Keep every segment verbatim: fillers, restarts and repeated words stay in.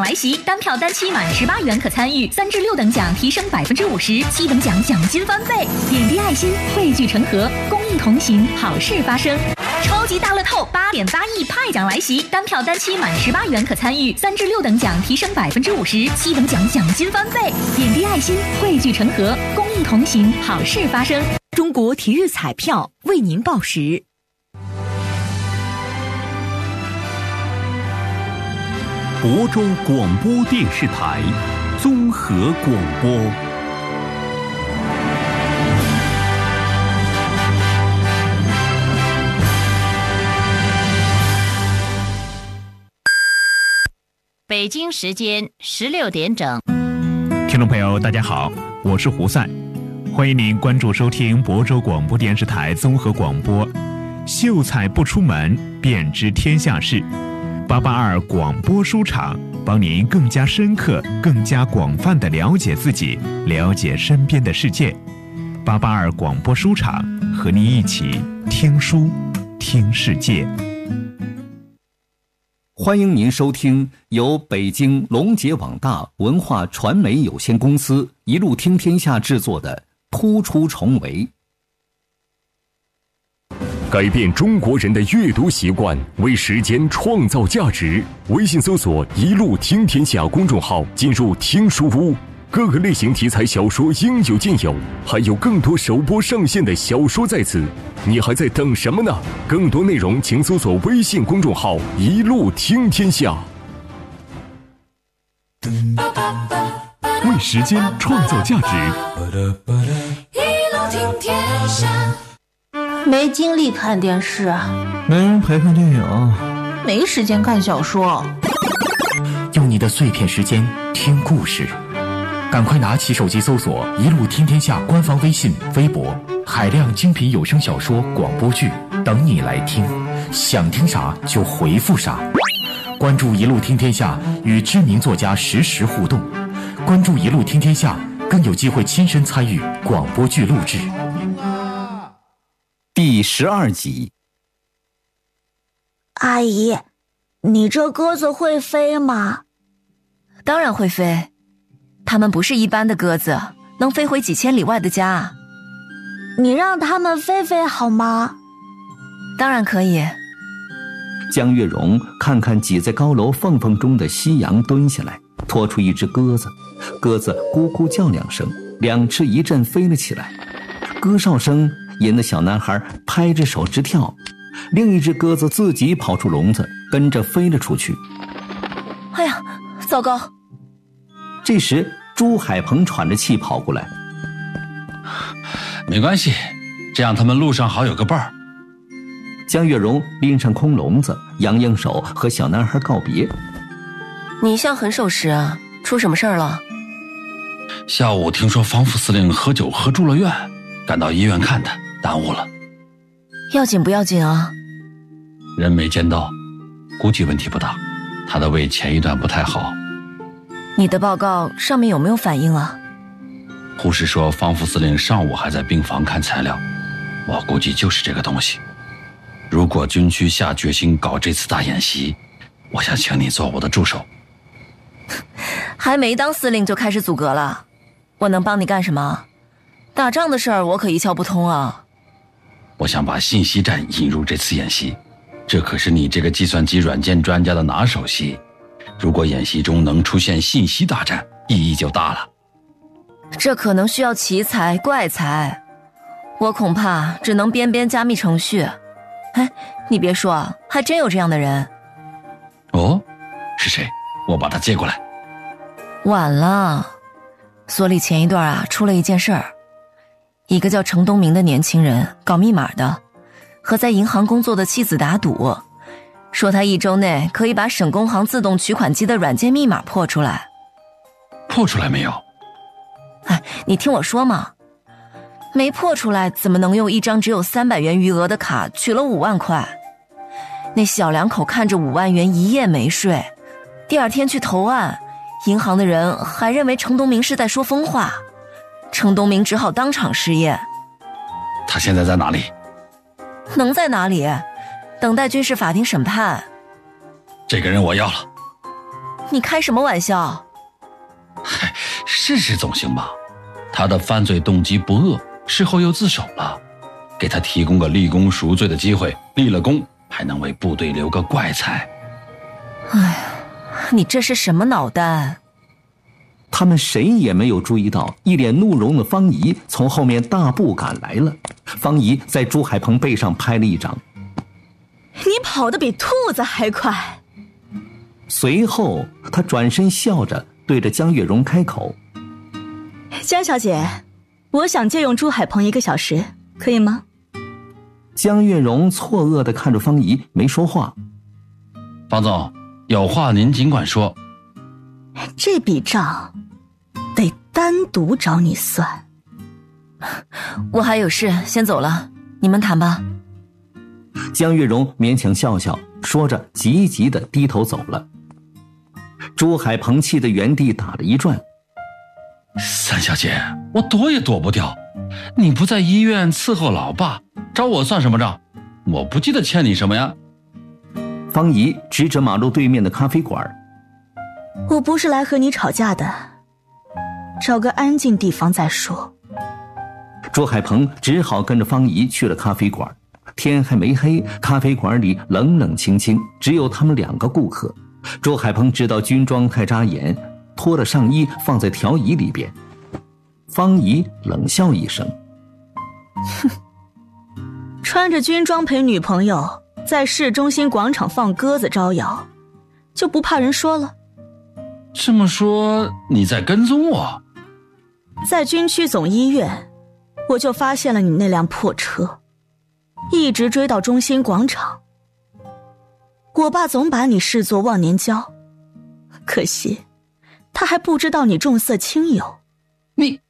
奖来袭，单票单期满十八元可参与，三至六等奖提升百分之五十，七等奖奖金翻倍。点滴爱心，汇聚成河，公益同行，好事发生。超级大乐透八点八亿派奖来袭，单票单期满十八元可参与，三至六等奖提升百分之五十，七等奖奖金翻倍。点滴爱心，汇聚成河，公益同行，好事发生。 中国体育彩票为您报时。 亳州广播电视台综合广播。 北京时间十六点整。 听众朋友大家好，我是胡赛，欢迎您关注收听亳州广播电视台综合广播。秀才不出门，便知天下事。八八二广播书场，帮您更加深刻、更加广泛地了解自己，了解身边的世界。八八二广播书场，和您一起听书、听世界。 欢迎您收听由北京龙杰网大文化传媒有限公司一路听天下制作的《突出重围》。 改变中国人的阅读习惯，为时间创造价值。微信搜索“一路听天下”公众号，进入听书屋，各个类型题材小说应有尽有，还有更多首播上线的小说在此。你还在等什么呢？更多内容请搜索微信公众号“一路听天下”。 为时间创造价值， 一路听天下。 没精力看电视， 没人陪看电影， 没时间看小说。 用你的碎片时间听故事，赶快拿起手机搜索“一路听天下”官方微信、微博，海量精品有声小说、广播剧等你来听，想听啥就回复啥。关注“一路听天下”，与知名作家实时互动。关注“一路听天下”，更有机会亲身参与广播剧录制。 第十二集。 阿姨，你这鸽子会飞吗？ 当然会飞，它们不是一般的鸽子，能飞回几千里外的家。 你让它们飞飞好吗？ 当然可以。 江月荣看看挤在高楼缝缝中的夕阳，蹲下来拖出一只鸽子，鸽子咕咕叫两声，两翅一阵飞了起来，歌哨声引得小男孩拍着手直跳，另一只鸽子自己跑出笼子，跟着飞了出去。 哎呀，糟糕！ 这时朱海鹏喘着气跑过来。 没关系，这样他们路上好有个伴儿。 江月荣拎上空笼子，扬扬手和小男孩告别。 你一向很守时啊，出什么事儿了？ 下午听说方副司令喝酒喝住了院，赶到医院看他，耽误了。 要紧不要紧啊？ 人没见到，估计问题不大，他的胃前一段不太好。 你的报告上面有没有反应啊？ 护士说方副司令上午还在病房看材料，我估计就是这个东西。如果军区下决心搞这次大演习，我想请你做我的助手。 还没当司令就开始阻隔了，我能帮你干什么？打仗的事儿我可一窍不通啊。 我想把信息战引入这次演习，这可是你这个计算机软件专家的拿手戏。如果演习中能出现信息大战，意义就大了。 这可能需要奇才怪才，我恐怕只能编编加密程序。哎，你别说，还真有这样的人。 哦，是谁？我把他接过来。 晚了，所里前一段啊出了一件事儿，一个叫程东明的年轻人搞密码的，和在银行工作的妻子打赌，说他一周内可以把省工行自动取款机的软件密码破出来。 破出来没有？ 哎，你听我说嘛，没破出来怎么能用一张只有三百元余额的卡取了五万块？那小两口看着五万元一夜没睡，第二天去投案，银行的人还认为程东明是在说疯话，程东明只好当场失业。 他现在在哪里？ 能在哪里？等待军事法庭审判。 这个人我要了。 你开什么玩笑？ 嗨，试试总行吧。他的犯罪动机不恶，事后又自首了，给他提供个立功赎罪的机会，立了功还能为部队留个怪才。 哎呀，你这是什么脑袋？ 他们谁也没有注意到，一脸怒容的方怡从后面大步赶来了。方怡在朱海鹏背上拍了一掌。 你跑得比兔子还快。 随后他转身笑着对着江月容开口： 江小姐，我想借用朱海鹏一个小时，可以吗？ 江月容错愕地看着方怡，没说话。 方总，有话您尽管说。 这笔账得单独找你算。 我还有事先走了，你们谈吧。 江月容勉强笑笑，说着急急地低头走了。朱海鹏气得原地打了一转。 三小姐，我躲也躲不掉，你不在医院伺候老爸，找我算什么账？我不记得欠你什么呀。 方怡指着马路对面的咖啡馆。 我不是来和你吵架的，找个安静地方再说。 朱海鹏只好跟着方怡去了咖啡馆。天还没黑，咖啡馆里冷冷清清，只有他们两个顾客。朱海鹏知道军装太扎眼，脱了上衣放在条椅里边。方怡冷笑一声： 哼，穿着军装陪女朋友在市中心广场放鸽子招摇，就不怕人说了？ 这么说你在跟踪我？ 在军区总医院，我就发现了你那辆破车，一直追到中心广场。我爸总把你视作忘年交，可惜他还不知道你重色轻友。 你，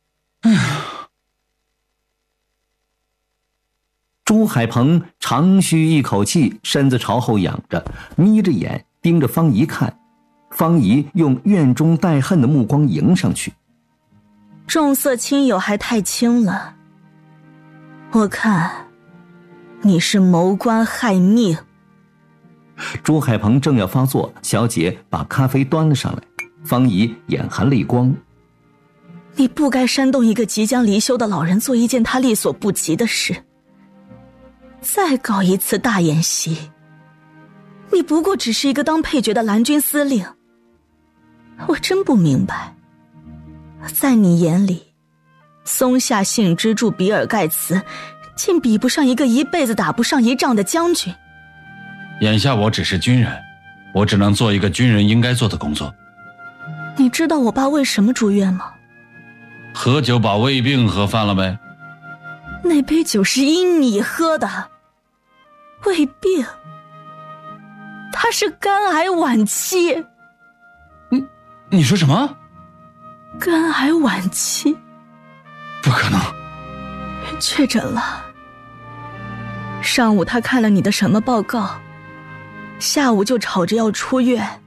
朱海鹏长吁一口气，身子朝后仰着，眯着眼盯着方怡看。方怡用怨中带恨的目光迎上去。 重色轻友还太轻了，我看你是谋官害命。 朱海鹏正要发作，小姐把咖啡端了上来。方怡眼含泪光： 你不该煽动一个即将离休的老人做一件他力所不及的事，再搞一次大演习。你不过只是一个当配角的蓝军司令。我真不明白，在你眼里，松下幸之助比尔盖茨竟比不上一个一辈子打不上一仗的将军。 眼下我只是军人，我只能做一个军人应该做的工作。 你知道我爸为什么住院吗？ 喝酒把胃病喝翻了呗。 那杯酒是因你喝的。胃病，他是肝癌晚期。 你你说什么？ 肝癌晚期？ 不可能。 确诊了。上午他看了你的什么报告，下午就吵着要出院。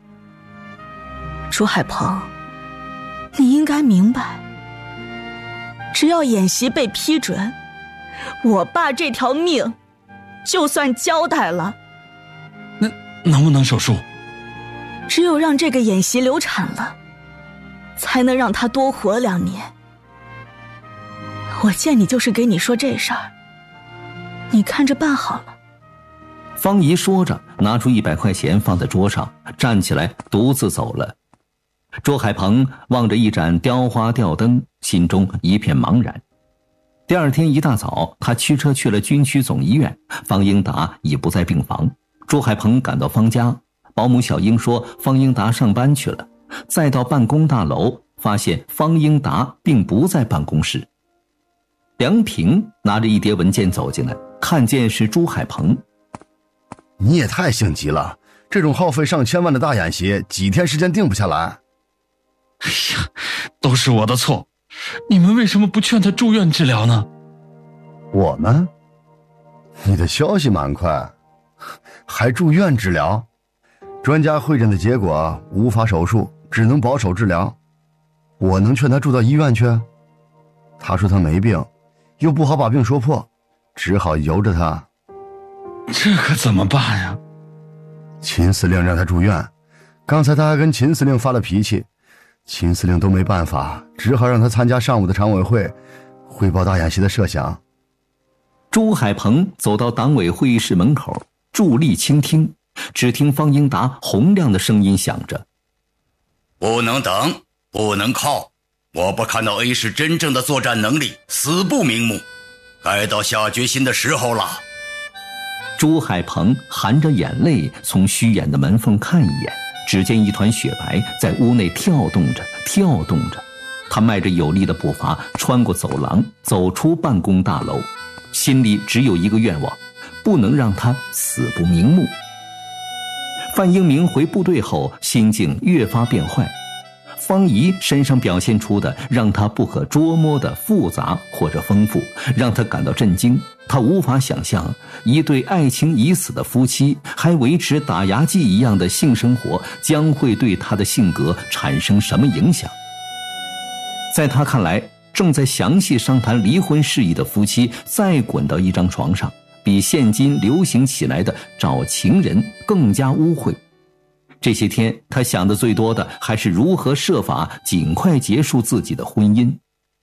朱海鹏，你应该明白，只要演习被批准，我爸这条命就算交代了。 那能不能手术？ 只有让这个演习流产了，才能让他多活两年。我见你就是给你说这事儿，你看着办好了。 方怡说着，拿出一百块钱放在桌上，站起来独自走了。朱海鹏望着一盏雕花吊灯，心中一片茫然。第二天一大早，他驱车去了军区总医院，方英达已不在病房。朱海鹏赶到方家，保姆小英说方英达上班去了。再到办公大楼，发现方英达并不在办公室。梁平拿着一叠文件走进来，看见是朱海鹏。 你也太性急了，这种耗费上千万的大演习，几天时间定不下来。 哎呀，都是我的错，你们为什么不劝他住院治疗呢？ 我们？你的消息蛮快，还住院治疗？专家会诊的结果无法手术，只能保守治疗。我能劝他住到医院去？他说他没病，又不好把病说破，只好由着他。 这可怎么办呀？ 秦司令让他住院， 刚才他还跟秦司令发了脾气，秦司令都没办法，只好让他参加上午的常委会，汇报大演习的设想。 朱海鹏走到党委会议室门口，伫立倾听，只听方英达洪亮的声音响着： 不能等，不能靠，我不看到 A 市真正的作战能力，死不瞑目，该到下决心的时候了。 朱海鹏含着眼泪从虚掩的门缝看一眼，只见一团雪白在屋内跳动着跳动着，他迈着有力的步伐穿过走廊，走出办公大楼，心里只有一个愿望，不能让他死不瞑目。范英明回部队后心境越发变坏，方怡身上表现出的让他不可捉摸的复杂或者丰富，让他感到震惊。他无法想象一对爱情已死的夫妻还维持打牙祭一样的性生活将会对他的性格产生什么影响。在他看来，正在详细商谈离婚事宜的夫妻再滚到一张床上，比现今流行起来的找情人更加污秽。这些天他想的最多的还是如何设法尽快结束自己的婚姻。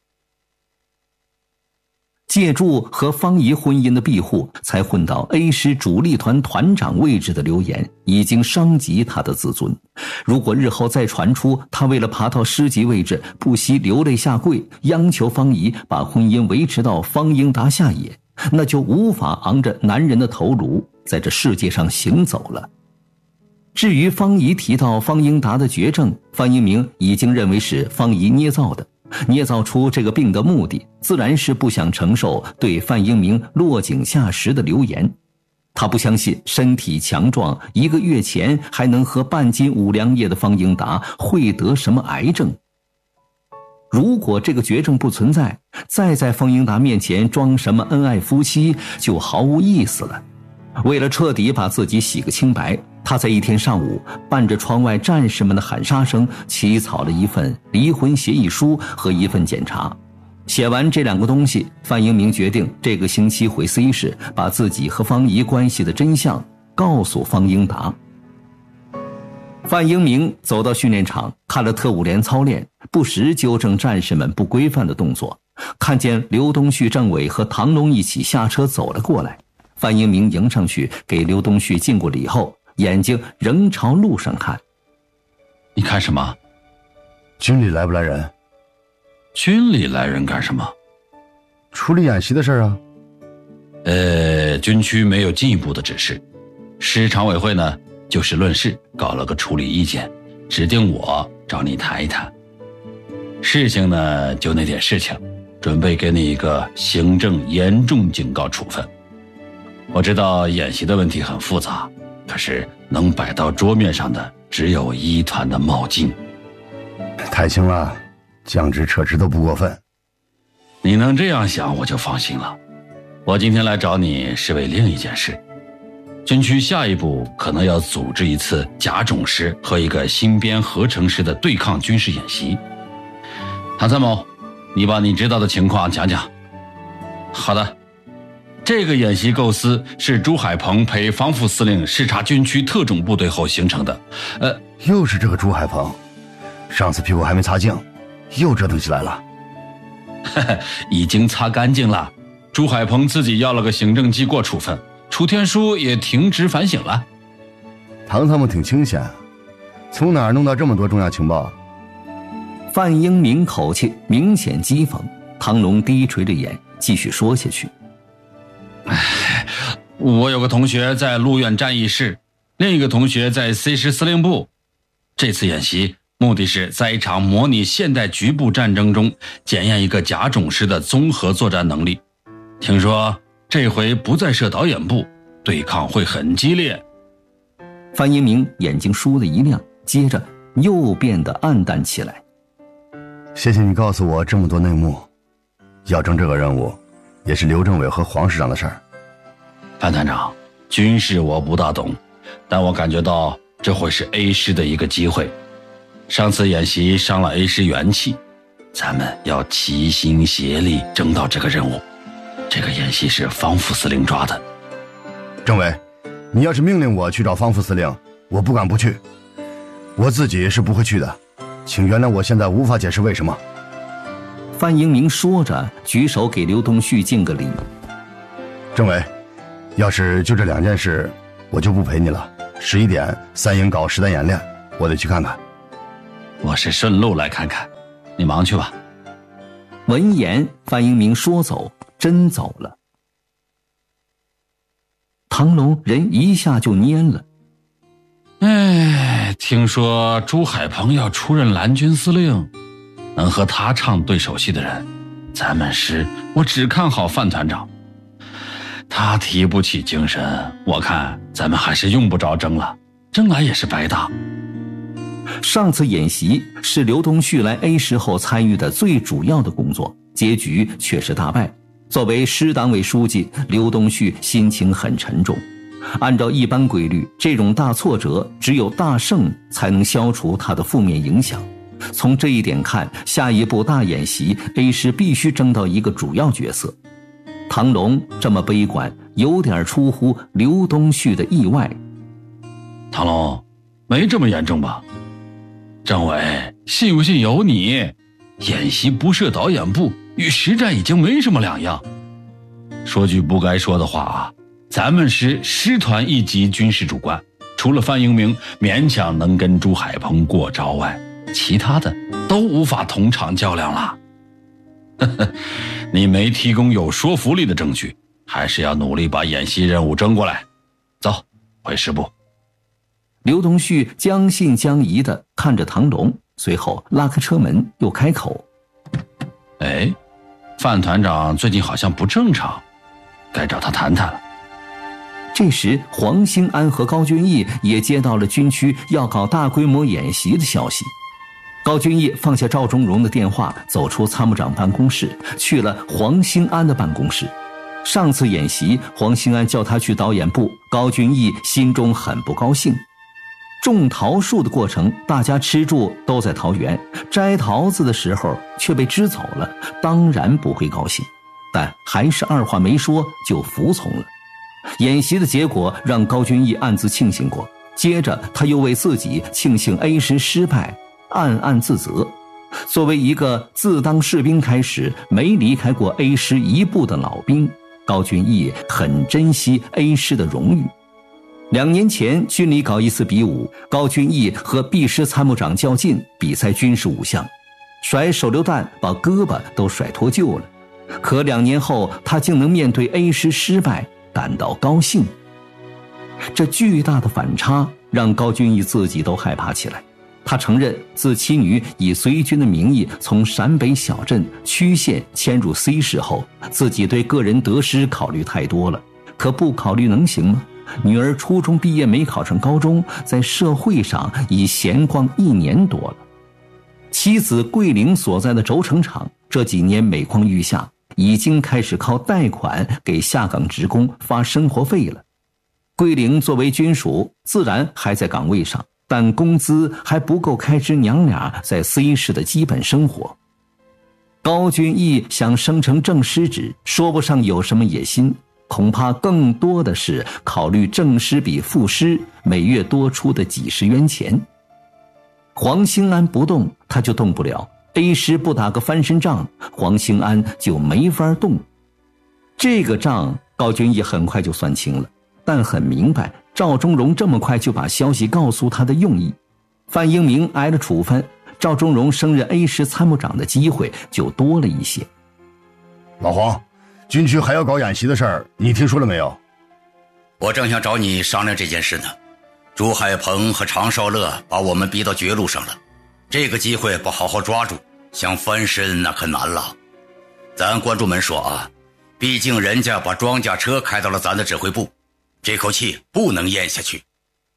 借助和方怡婚姻的庇护，才混到 A 师主力团团长位置的流言已经伤及他的自尊。如果日后再传出他为了爬到师级位置不惜流泪下跪，央求方怡把婚姻维持到方英达下野，那就无法昂着男人的头颅在这世界上行走了。至于方怡提到方英达的绝症，范英明已经认为是方怡捏造的，捏造出这个病的目的自然是不想承受对范英明落井下石的流言。他不相信身体强壮一个月前还能喝半斤五粮液的方英达会得什么癌症。如果这个绝症不存在，再在方英达面前装什么恩爱夫妻就毫无意思了。为了彻底把自己洗个清白，他在一天上午伴着窗外战士们的喊杀声起草了一份离婚协议书和一份检查。写完这两个东西，范英明决定这个星期回 C 市，把自己和方怡关系的真相告诉方英达。范英明走到训练场，看了特务连操练，不时纠正战士们不规范的动作。看见刘东旭政委和唐龙一起下车走了过来，范英明迎上去给刘东旭敬过礼后，眼睛仍朝路上看。 你看什么？ 军里来不来人？ 军里来人干什么？ 处理演习的事啊。 呃，军区没有进一步的指示，市常委会呢就事论事搞了个处理意见，指定我找你谈一谈。事情呢就那点事情，准备给你一个行政严重警告处分。我知道演习的问题很复杂，可是能摆到桌面上的只有一团的冒金。 太轻了，降职撤职都不过分。 你能这样想我就放心了。我今天来找你是为另一件事。军区下一步可能要组织一次甲种师和一个新编合成师的对抗军事演习。唐参谋，你把你知道的情况讲讲。好的。这个演习构思是朱海鹏陪方副司令视察军区特种部队后形成的。 呃，又是这个朱海鹏，上次屁股还没擦净，又折腾起来了。 已经擦干净了。朱海鹏自己要了个行政记过处分，楚天舒也停职反省了。 唐参谋挺清闲，从哪儿弄到这么多重要情报？ 范英明口气明显讥讽，唐龙低垂着眼继续说下去。 我有个同学在陆院战役室，另一个同学在 C 师司令部。这次演习目的是在一场模拟现代局部战争中检验一个甲种师的综合作战能力。听说这回不再设导演部，对抗会很激烈。 范英明眼睛倏地一亮，接着又变得暗淡起来。 谢谢你告诉我这么多内幕。要争这个任务也是刘政委和黄市长的事儿。 范团长，军事我不大懂，但我感觉到这会是 A 师的一个机会。上次演习伤了 A 师元气，咱们要齐心协力争到这个任务。这个演习是方副司令抓的。 政委，你要是命令我去找方副司令，我不敢不去。 我自己是不会去的，请原谅我现在无法解释为什么。 范英明说着，举手给刘东旭敬个礼。 政委，要是就这两件事，我就不陪你了。十一点，三营搞实弹演练，我得去看看。 我是顺路来看看，你忙去吧。 闻言，范英明说走，真走了。唐龙人一下就蔫了。 哎，听说朱海鹏要出任蓝军司令，能和他唱对手戏的人，咱们师我只看好范团长。他提不起精神，我看咱们还是用不着争了，争来也是白搭。 上次演习是刘东旭来 A 市后参与的最主要的工作，结局却是大败。作为师党委书记，刘东旭心情很沉重。按照一般规律，这种大挫折只有大胜才能消除它的负面影响。从这一点看，下一步大演习 A 市必须争到一个主要角色。唐龙这么悲观，有点出乎刘东旭的意外。 唐龙，没这么严重吧？政委，信不信由你。演习不设导演部，与实战已经没什么两样。说句不该说的话啊，咱们是师团一级军事主官，除了范英明勉强能跟朱海鹏过招外，其他的都无法同场较量了。你没提供有说服力的证据，还是要努力把演习任务争过来。走，回师部。 刘东旭将信将疑地看着唐龙，随后拉开车门又开口： 哎，范团长最近好像不正常，该找他谈谈了。 这时黄兴安和高俊义也接到了军区要搞大规模演习的消息。高俊义放下赵忠荣的电话，走出参谋长办公室，去了黄兴安的办公室。上次演习，黄兴安叫他去导演部，高俊义心中很不高兴。种桃树的过程，大家吃住都在桃园，摘桃子的时候却被支走了，当然不会高兴，但还是二话没说就服从了。演习的结果让高俊义暗自庆幸过，接着他又为自己庆幸 A 师失败暗暗自责。作为一个自当士兵开始没离开过 A 师一步的老兵，高俊义很珍惜 A 师的荣誉。两年前军里搞一次比武，高俊义和 B 师参谋长较劲，比赛军事五项，甩手榴弹把胳膊都甩脱臼了。可两年后他竟能面对 A 师失败感到高兴。这巨大的反差让高俊义自己都害怕起来。他承认自妻女以随军的名义从陕北小镇区县迁入 C 市后，自己对个人得失考虑太多了。可不考虑能行吗？女儿初中毕业没考上高中，在社会上已闲逛一年多了。妻子桂玲所在的轴承厂这几年每况愈下，已经开始靠贷款给下岗职工发生活费了。桂玲作为军属，自然还在岗位上，但工资还不够开支娘俩在 C 市的基本生活。高俊义想升成正师职，说不上有什么野心，恐怕更多的是考虑正师比副师每月多出的几十元钱。黄兴安不动，他就动不了。A 师不打个翻身仗，黄兴安就没法动。这个账高俊义很快就算清了，但很明白赵忠荣这么快就把消息告诉他的用意。范英明挨了处分，赵忠荣升任 A 师参谋长的机会就多了一些。 老黄，军区还要搞演习的事儿，你听说了没有？ 我正想找你商量这件事呢。朱海鹏和常少乐把我们逼到绝路上了，这个机会不好好抓住，想翻身那可难了。咱关注门说啊，毕竟人家把装甲车开到了咱的指挥部，这口气不能咽下去。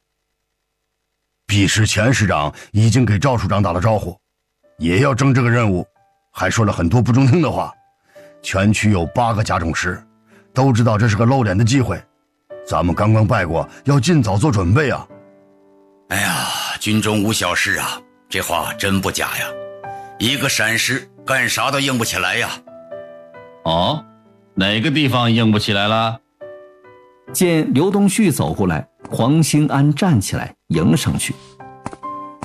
B师前师长已经给赵处长打了招呼，也要争这个任务，还说了很多不中听的话。全区有八个甲种师，都知道这是个露脸的机会，咱们刚刚败过，要尽早做准备啊。 哎呀，军中无小事啊，这话真不假呀。一个闪失，干啥都硬不起来呀。 哦，哪个地方硬不起来了？ 见刘东旭走过来，黄兴安站起来迎上去。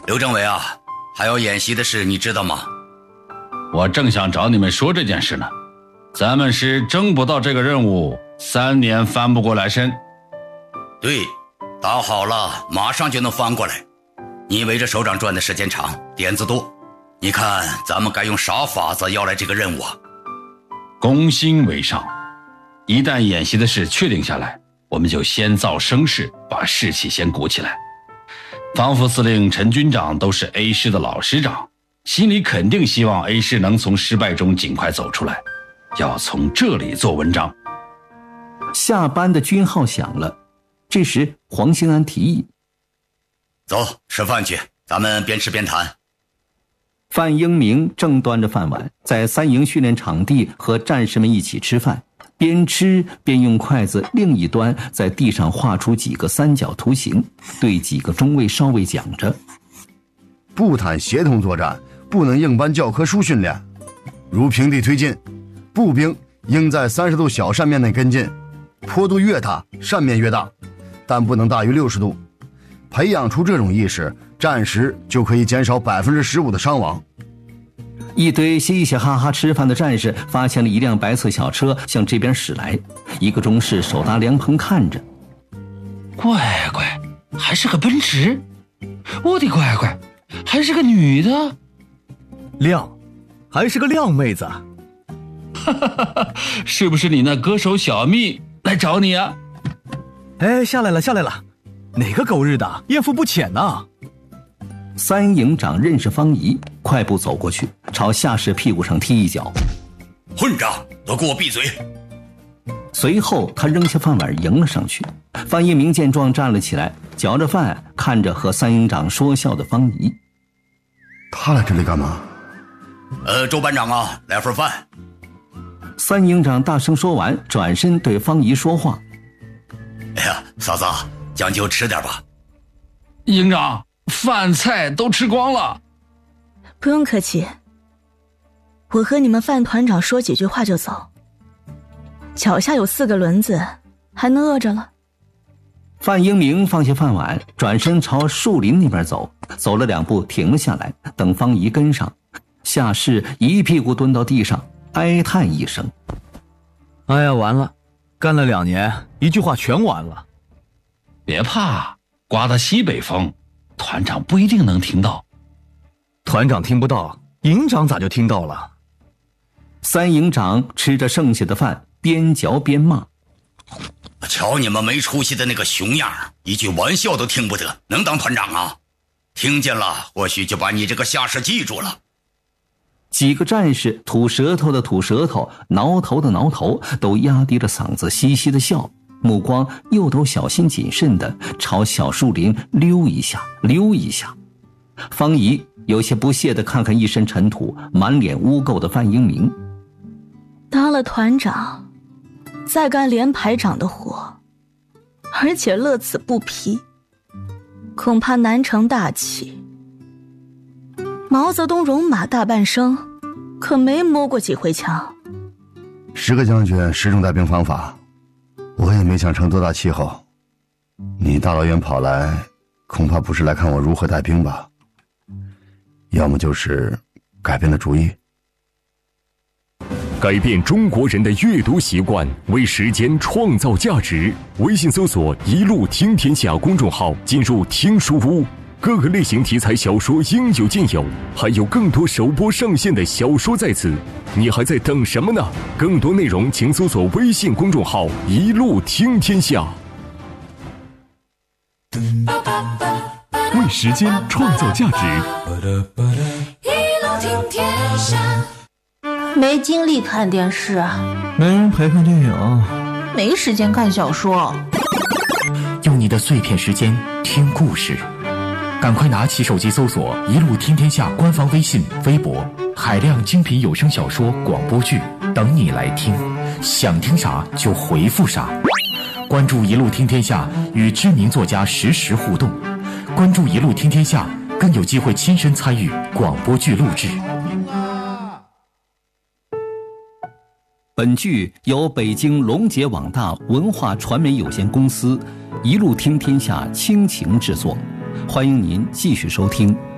刘政委啊，还要演习的事你知道吗？ 我正想找你们说这件事呢。咱们师争不到这个任务，三年翻不过来身。 对，打好了马上就能翻过来。你围着首长转的时间长，点子多，你看咱们该用啥法子要来这个任务啊？ 攻心为上，一旦演习的事确定下来，我们就先造声势，把士气先鼓起来。防副司令陈军长都是 A 师的老师长，心里肯定希望 A 师能从失败中尽快走出来，要从这里做文章。 下班的军号响了，这时黄兴安提议： 走，吃饭去，咱们边吃边谈。 范英明正端着饭碗，在三营训练场地和战士们一起吃饭，边吃边用筷子另一端在地上画出几个三角图形，对几个中尉少尉讲着： 步坦协同作战，不能硬搬教科书训练。如平地推进，步兵应在三十度小扇面内跟进，坡度越大，扇面越大，但不能大于六十度。培养出这种意识，战时就可以减少百分之十五的伤亡。 一堆嘻嘻哈哈吃饭的战士发现了一辆白色小车向这边驶来，一个中士手拿凉棚看着， 乖乖，还是个奔驰！我的乖乖，还是个女的！ 靓，还是个靓妹子！ 哈哈哈哈，是不是你那歌手小蜜来找你啊？ 哎，下来了，下来了。哪个狗日的艳福不浅呐、啊！ 三营长认识方怡，快步走过去，朝下士屁股上踢一脚： 混账，都给我闭嘴！ 随后他扔下饭碗迎了上去。范一鸣见状站了起来，嚼着饭看着和三营长说笑的方怡： 他来这里干嘛？ 呃，周班长啊，来份饭。 三营长大声说完，转身对方怡说话： 哎呀，嫂子，将就吃点吧。 营长，饭菜都吃光了。 不用客气，我和你们范团长说几句话就走。脚下有四个轮子，还能饿着了？ 范英明放下饭碗，转身朝树林那边走，走了两步停了下来，等方怡跟上。下士一屁股蹲到地上，哀叹一声： 哎呀，完了，干了两年，一句话全完了。 别怕，刮的西北风，团长不一定能听到。 团长听不到，营长咋就听到了？ 三营长吃着剩下的饭，边嚼边骂： 瞧你们没出息的那个熊样，一句玩笑都听不得，能当团长啊？听见了，或许就把你这个下士记住了。 几个战士吐舌头的吐舌头，挠头的挠头，都压低着嗓子嘻嘻的笑，目光又都小心谨慎地朝小树林溜一下溜一下。方怡有些不屑地看看一身尘土满脸污垢的范英明， 当了团长再干连排长的活，而且乐此不疲，恐怕难成大器。毛泽东戎马大半生，可没摸过几回枪。 十个将军十种带兵方法，我也没想成多大气候。你大老远跑来，恐怕不是来看我如何带兵吧？要么就是改变了主意。 改变中国人的阅读习惯，为时间创造价值。微信搜索“一路听天下”公众号，进入听书屋，各个类型题材小说应有尽有，还有更多首播上线的小说在此，你还在等什么呢？更多内容请搜索微信公众号“一路听天下”。 为时间创造价值， 一路听天下。 没精力看电视， 没人陪看电影， 没时间看小说。 用你的碎片时间听故事，赶快拿起手机搜索“一路听天下”官方微信、微博，海量精品有声小说、广播剧等你来听，想听啥就回复啥。关注“一路听天下”，与知名作家实时互动。关注“一路听天下”，更有机会亲身参与广播剧录制。 本剧由北京龙杰网大文化传媒有限公司一路听天下倾情制作，欢迎您继续收听。